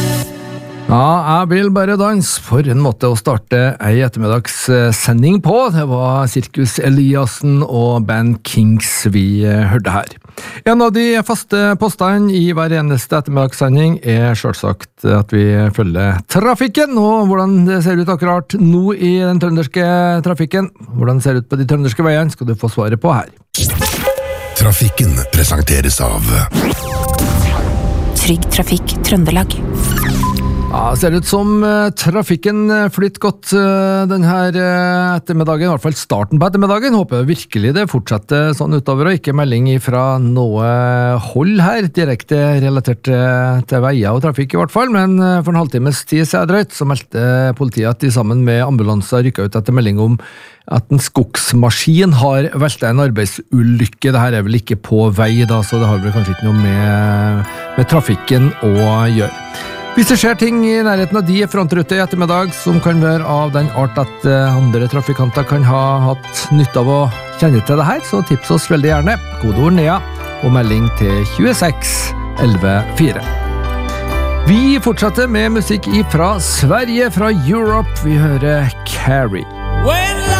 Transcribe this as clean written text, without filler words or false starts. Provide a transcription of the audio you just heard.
Ja, jeg vil bare danse for en måte å starte ei ettermiddagssending på. Det var Sirkus Eliassen og Band Kings vi hørte her. En av de faste postene i hver eneste ettermiddagssending selvsagt at vi følger trafikken, og hvordan det ser ut akkurat nå i den trønderske trafikken. Hvordan det ser ut på de trønderske veiene skal du få svaret på her. Trafikken presenteres av Trygg Trafikk Trøndelag. Ja, det ser ut som trafikken flytter godt denne ettermiddagen, i hvert fall starten på ettermiddagen. Håper virkelig det fortsetter sånn utover, og ikke melding fra noe hold her, direkte relatert til veier og trafikk i hvert fall. Men for en halvtimes tid siden drøyt, så meldte politiet at de sammen med ambulanser rykket ut etter melding om at en skogsmaskin har veltet en arbeidsulykke. Dette vel ikke på vei da, så det har vel kanskje ikke noe med trafikken å gjøre. Hvis det skjer ting i nærheten av de frontrute i ettermiddag som kan være av den art at andre trafikanter kan ha hatt nytte av å kjenne til det her, så tips oss veldig gjerne. Kodeord NEA og melding til 26 11 4. Vi fortsetter med musikk fra Sverige, fra Europe. Vi hører Carrie.